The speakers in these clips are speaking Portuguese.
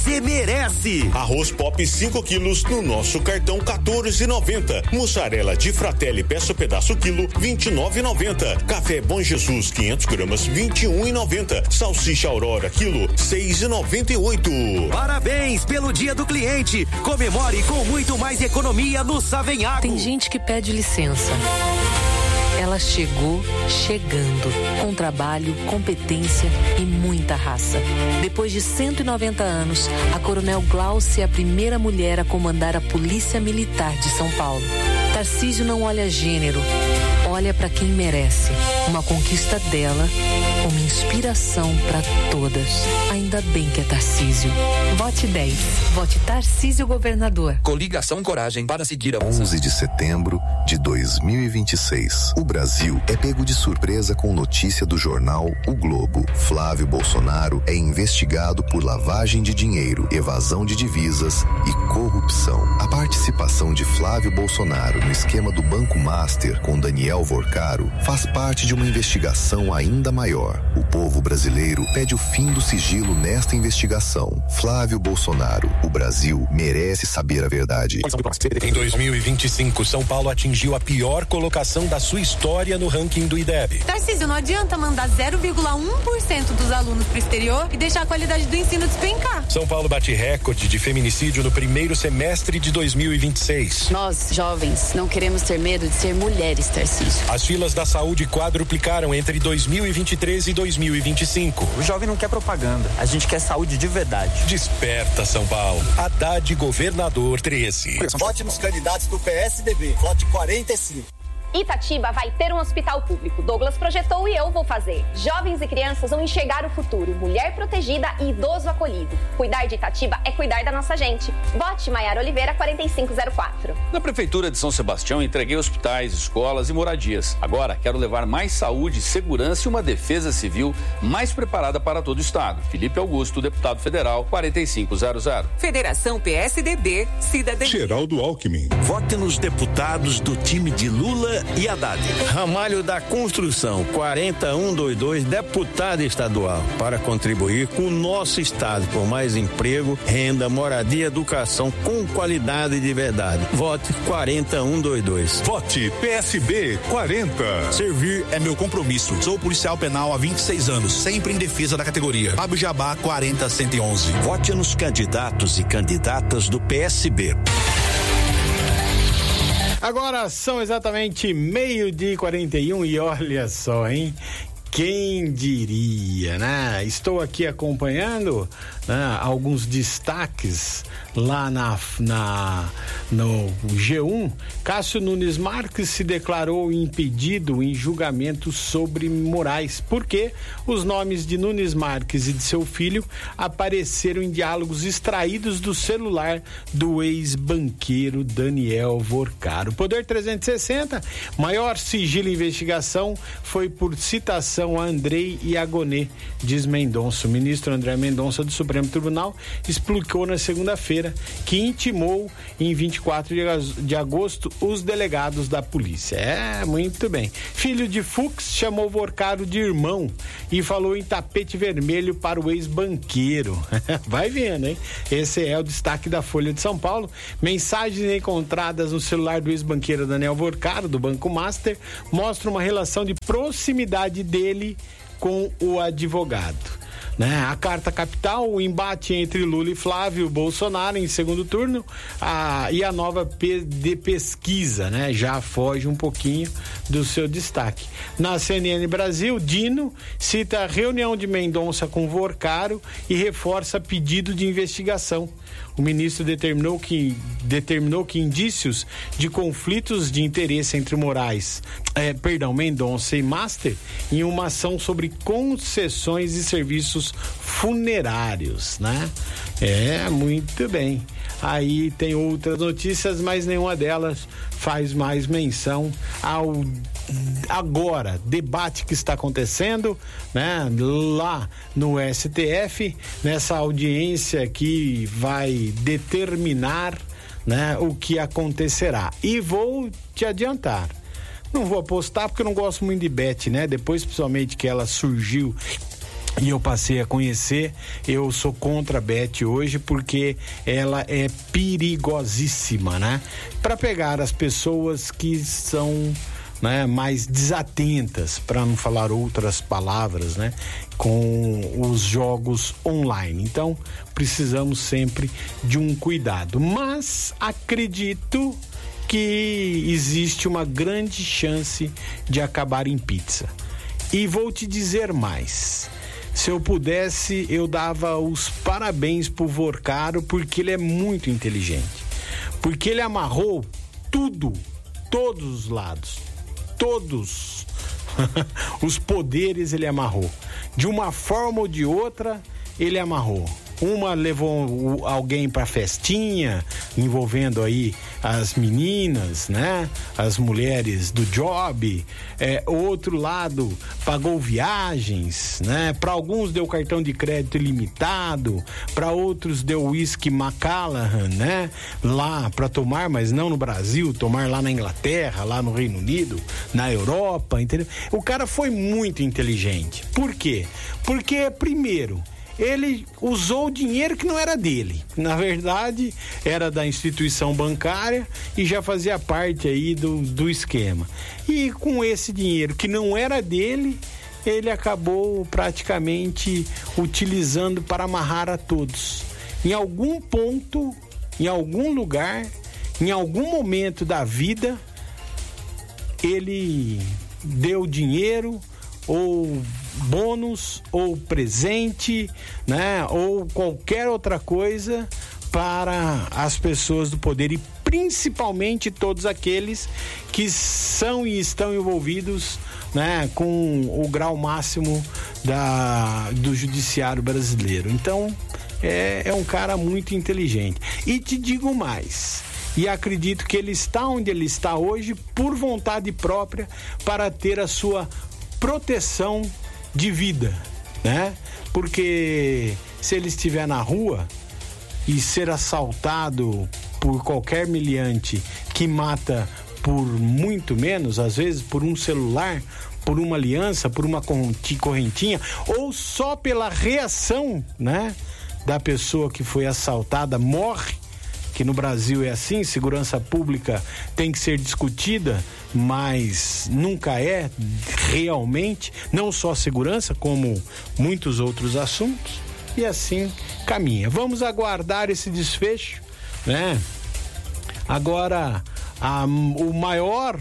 você merece. Arroz Pop 5 quilos no nosso cartão R$14,90. Mussarela de Fratelli peça pedaço quilo R$29,90. Café Bom Jesus 500 gramas R$21,90. Salsicha Aurora quilo R$6,98. Parabéns pelo Dia do Cliente. Comemore com muito mais economia no Savenhago. Tem gente que pede licença. Ela chegou chegando, com trabalho, competência e muita raça. Depois de 190 anos, a Coronel Glaucia é a primeira mulher a comandar a Polícia Militar de São Paulo. Tarcísio não olha gênero, olha para quem merece. Uma conquista dela, uma inspiração para todas. Ainda bem que é Tarcísio. Vote 10. Vote Tarcísio Governador. Coligação Coragem para seguir a 11 de setembro de 2026. O Brasil é pego de surpresa com notícia do jornal O Globo. Flávio Bolsonaro é investigado por lavagem de dinheiro, evasão de divisas e corrupção. A participação de Flávio Bolsonaro no esquema do Banco Master com Daniel Vorcaro faz parte de uma investigação ainda maior. O povo brasileiro pede o fim do sigilo nesta investigação. Flávio Bolsonaro, o Brasil merece saber a verdade. Em 2025, São Paulo atingiu a pior colocação da sua história no ranking do IDEB. Tarcísio, não adianta mandar 0,1% dos alunos para o exterior e deixar a qualidade do ensino despencar. São Paulo bate recorde de feminicídio no primeiro semestre de 2026. Nós, jovens, não queremos ter medo de ser mulheres, Tarcísio. As filas da saúde quadruplicaram entre 2023 e 2025. O jovem não quer propaganda, a gente quer saúde de verdade. Desperta, São Paulo. Haddad Governador 13. Vote nos candidatos do PSDB. Vote 45. Itatiba vai ter um hospital público. Douglas projetou e eu vou fazer. Jovens e crianças vão enxergar o futuro. Mulher protegida e idoso acolhido. Cuidar de Itatiba é cuidar da nossa gente. Vote Maiara Oliveira 4504. Na Prefeitura de São Sebastião, entreguei hospitais, escolas e moradias. Agora, quero levar mais saúde, segurança e uma defesa civil mais preparada para todo o Estado. Felipe Augusto, deputado federal, 4500. Federação PSDB, Cidadania. Geraldo Alckmin. Vote nos deputados do time de Lula e Haddad. Ramalho da Construção, 40122, deputado estadual, para contribuir com o nosso estado por mais emprego, renda, moradia e educação com qualidade de verdade. Vote 40122. Vote PSB 40. Servir é meu compromisso. Sou policial penal há 26 anos, sempre em defesa da categoria. Fábio Jabá 40111. Vote nos candidatos e candidatas do PSB. Agora são exatamente 12:41 e olha só, hein? Quem diria, né? Estou aqui acompanhando, né, alguns destaques lá no G1. Cássio Nunes Marques se declarou impedido em julgamento sobre Moraes, porque os nomes de Nunes Marques e de seu filho apareceram em diálogos extraídos do celular do ex-banqueiro Daniel Vorcaro. Poder 360, maior sigilo e investigação foi por citação a Andrei Iagonê, diz Mendonça. O ministro André Mendonça do Supremo Tribunal explicou na segunda-feira que intimou em 24 de agosto os delegados da polícia. Muito bem. Filho de Fux chamou Vorcaro de irmão e falou em tapete vermelho para o ex-banqueiro. Vai vendo, hein? Esse é o destaque da Folha de São Paulo. Mensagens encontradas no celular do ex-banqueiro Daniel Vorcaro, do Banco Master, mostram uma relação de proximidade dele com o advogado. Né? A carta capital, o embate entre Lula e Flávio Bolsonaro em segundo turno, e a nova de pesquisa, né? Já foge um pouquinho do seu destaque. Na CNN Brasil, Dino cita a reunião de Mendonça com Vorcaro e reforça pedido de investigação. O ministro determinou que indícios de conflitos de interesse entre Mendonça e Master em uma ação sobre concessões e serviços funerários, né? Muito bem. Aí tem outras notícias, mas nenhuma delas faz mais menção ao agora debate que está acontecendo, né, lá no STF, nessa audiência que vai determinar, né, o que acontecerá. E vou te adiantar, não vou apostar porque eu não gosto muito de bet, né? Depois, principalmente, que ela surgiu e eu passei a conhecer. Eu sou contra a Bet hoje porque ela é perigosíssima, né? Para pegar as pessoas que são, né, mais desatentas, para não falar outras palavras, né, com os jogos online. Então, precisamos sempre de um cuidado. Mas acredito que existe uma grande chance de acabar em pizza. E vou te dizer mais. Se eu pudesse, eu dava os parabéns pro Vorcaro, porque ele é muito inteligente. Porque ele amarrou tudo, todos os lados, todos os poderes ele amarrou. De uma forma ou de outra, ele amarrou. Uma levou alguém para festinha, envolvendo aí as meninas, né? As mulheres do job. Outro lado pagou viagens, né? Para alguns deu cartão de crédito ilimitado, para outros deu whisky Macallan, né? Lá para tomar, mas não no Brasil, tomar lá na Inglaterra, lá no Reino Unido, na Europa, entendeu? O cara foi muito inteligente. Por quê? Porque, primeiro, ele usou o dinheiro que não era dele. Na verdade, era da instituição bancária e já fazia parte aí do esquema. E com esse dinheiro que não era dele, ele acabou praticamente utilizando para amarrar a todos. Em algum ponto, em algum lugar, em algum momento da vida, ele deu dinheiro ou bônus, ou presente, né? Ou qualquer outra coisa para as pessoas do poder e principalmente todos aqueles que são e estão envolvidos, né, com o grau máximo do judiciário brasileiro. Então, é um cara muito inteligente. E te digo mais, e acredito que ele está onde ele está hoje por vontade própria para ter a sua proteção de vida, né? Porque se ele estiver na rua e ser assaltado por qualquer meliante que mata por muito menos, às vezes por um celular, por uma aliança, por uma correntinha, ou só pela reação, né, da pessoa que foi assaltada, morre, que no Brasil é assim, segurança pública tem que ser discutida, mas nunca é realmente, não só segurança, como muitos outros assuntos, e assim caminha. Vamos aguardar esse desfecho, né? Agora, a maior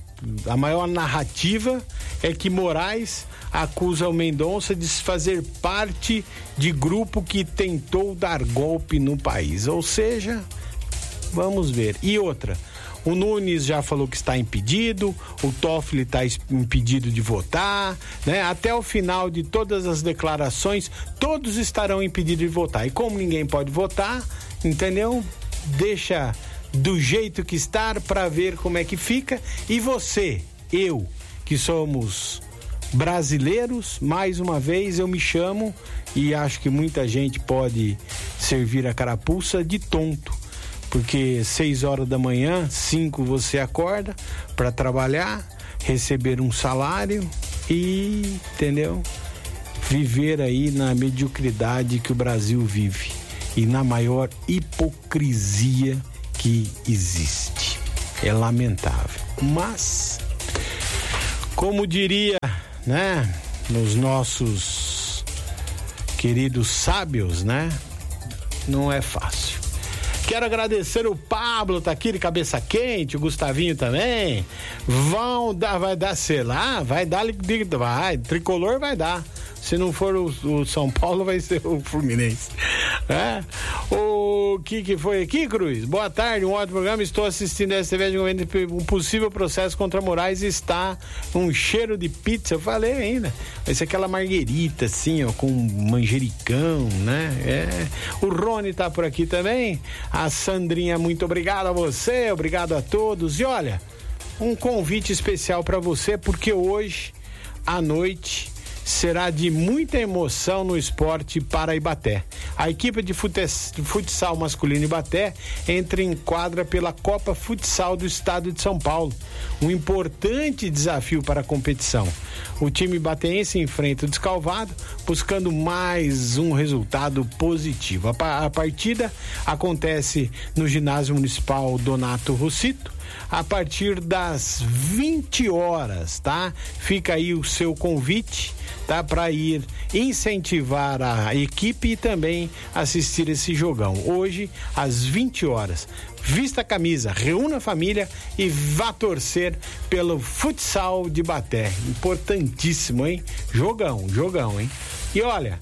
narrativa é que Moraes acusa o Mendonça de fazer parte de grupo que tentou dar golpe no país, ou seja, vamos ver. E outra, o Nunes já falou que está impedido, o Toffoli está impedido de votar, né? Até o final de todas as declarações, todos estarão impedidos de votar. E como ninguém pode votar, entendeu? Deixa do jeito que está para ver como é que fica. E você, eu, que somos brasileiros, mais uma vez eu me chamo, e acho que muita gente pode servir a carapuça, de tonto. Porque 6 horas da manhã, 5 você acorda para trabalhar, receber um salário e, entendeu? Viver aí na mediocridade que o Brasil vive e na maior hipocrisia que existe. É lamentável. Mas, como diria, né, nos nossos queridos sábios, né, não é fácil. Quero agradecer o Pablo, tá aqui de cabeça quente, o Gustavinho também. Vai dar, sei lá, vai, tricolor vai dar. Se não for o São Paulo, vai ser o Fluminense. O que foi aqui, Cruz? Boa tarde, um ótimo programa. Estou assistindo a STV de um possível processo contra Moraes. Está um cheiro de pizza. Eu falei ainda. Vai ser aquela marguerita, assim, ó, com manjericão, né? O Rony tá por aqui também. A Sandrinha, muito obrigado a você, obrigado a todos. E olha, um convite especial para você, porque hoje à noite será de muita emoção no esporte para Ibaté. A equipe de futsal masculino Ibaté entra em quadra pela Copa Futsal do Estado de São Paulo, um importante desafio para a competição. O time ibateense enfrenta o Descalvado, buscando mais um resultado positivo. A partida acontece no ginásio municipal Donato Rossito, a partir das 20 horas, tá? Fica aí o seu convite, tá? Para ir incentivar a equipe e também assistir esse jogão. Hoje, às 20 horas. Vista a camisa, reúna a família e vá torcer pelo futsal de Ibaté. Importantíssimo, hein? Jogão, hein? E olha,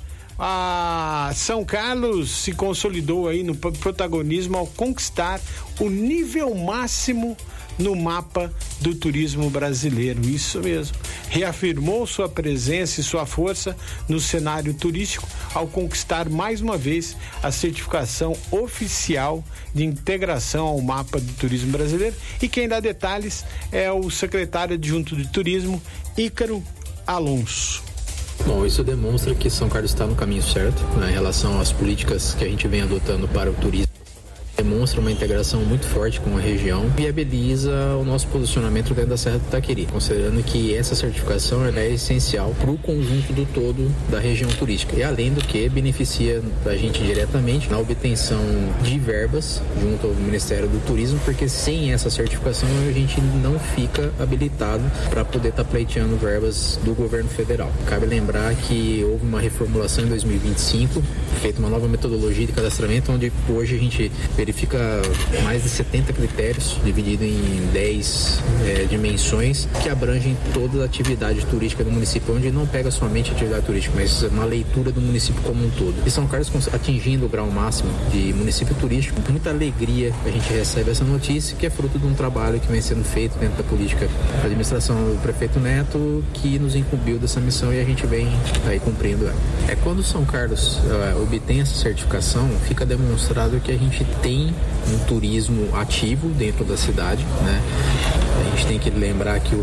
a São Carlos se consolidou aí no protagonismo ao conquistar o nível máximo no mapa do turismo brasileiro. Isso mesmo. Reafirmou sua presença e sua força no cenário turístico ao conquistar mais uma vez a certificação oficial de integração ao mapa do turismo brasileiro. E quem dá detalhes é o secretário adjunto de turismo, Ícaro Alonso. Bom, isso demonstra que São Carlos está no caminho certo, né, em relação às políticas que a gente vem adotando para o turismo. Demonstra uma integração muito forte com a região, viabiliza o nosso posicionamento dentro da Serra do Itaqueri, considerando que essa certificação é essencial para o conjunto do todo da região turística e além do que beneficia a gente diretamente na obtenção de verbas junto ao Ministério do Turismo, porque sem essa certificação a gente não fica habilitado para poder estar pleiteando verbas do governo federal. Cabe lembrar que houve uma reformulação em 2025, feita uma nova metodologia de cadastramento, onde hoje a gente verifica mais de 70 critérios, dividido em 10 dimensões, que abrangem toda a atividade turística do município, onde não pega somente a atividade turística, mas uma leitura do município como um todo. E São Carlos atingindo o grau máximo de município turístico, com muita alegria a gente recebe essa notícia, que é fruto de um trabalho que vem sendo feito dentro da política da administração do prefeito Neto, que nos incumbiu dessa missão e a gente vem aí cumprindo ela. Quando São Carlos obtém essa certificação, fica demonstrado que a gente tem um turismo ativo dentro da cidade, né? A gente tem que lembrar que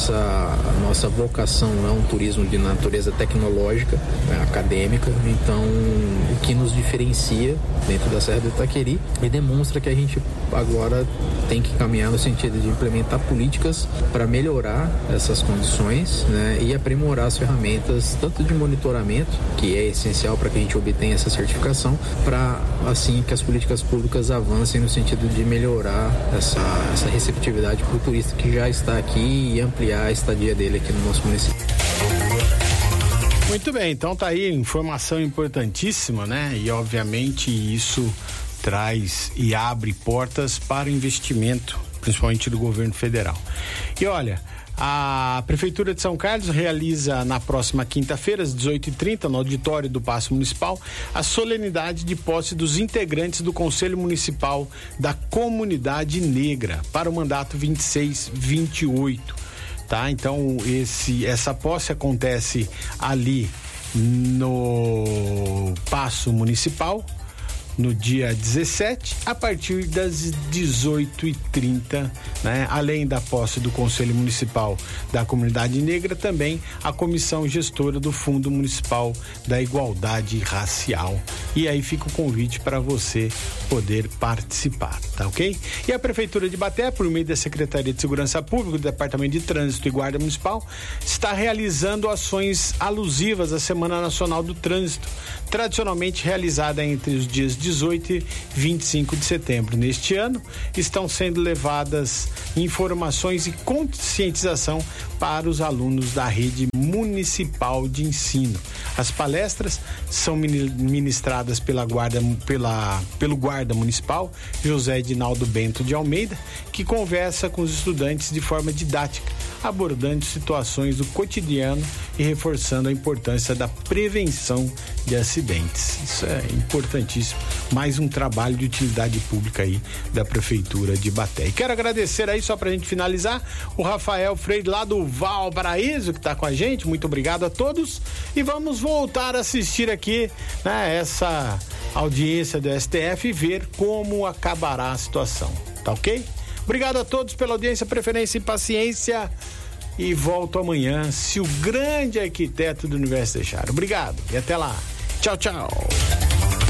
a nossa vocação é um turismo de natureza tecnológica, acadêmica, então o que nos diferencia dentro da Serra do Itaqueri e demonstra que a gente agora tem que caminhar no sentido de implementar políticas para melhorar essas condições, né, e aprimorar as ferramentas tanto de monitoramento, que é essencial para que a gente obtenha essa certificação, para assim que as políticas públicas avancem no sentido de melhorar essa receptividade para o turista que já está aqui e ampliar a estadia dele aqui no nosso município. Muito bem, então tá aí informação importantíssima, né? E obviamente isso traz e abre portas para investimento, principalmente do governo federal. E olha, a Prefeitura de São Carlos realiza na próxima quinta-feira, às 18h30, no auditório do Paço Municipal, a solenidade de posse dos integrantes do Conselho Municipal da Comunidade Negra para o mandato 26-28. Tá? Então, essa posse acontece ali no Paço Municipal, no dia 17, a partir das 18h30, né? Além da posse do Conselho Municipal da Comunidade Negra, também a Comissão Gestora do Fundo Municipal da Igualdade Racial. E aí fica o convite para você poder participar, tá ok? E a Prefeitura de Ibaté, por meio da Secretaria de Segurança Pública, do Departamento de Trânsito e Guarda Municipal, está realizando ações alusivas à Semana Nacional do Trânsito, tradicionalmente realizada entre os dias 18 e 25 de setembro. Neste ano, estão sendo levadas informações e conscientização para os alunos da rede municipal de ensino. As palestras são ministradas pelo guarda municipal, José Edinaldo Bento de Almeida, que conversa com os estudantes de forma didática, abordando situações do cotidiano e reforçando a importância da prevenção de acidentes. Isso é importantíssimo. Mais um trabalho de utilidade pública aí da Prefeitura de Ibaté. E quero agradecer aí, só pra gente finalizar, o Rafael Freire lá do Valparaíso, que tá com a gente. Muito obrigado a todos. E vamos voltar a assistir aqui, né, essa audiência do STF e ver como acabará a situação. Tá ok? Obrigado a todos pela audiência, preferência e paciência. e volto amanhã, se o grande arquiteto do universo deixar. Obrigado e até lá. Tchau, tchau.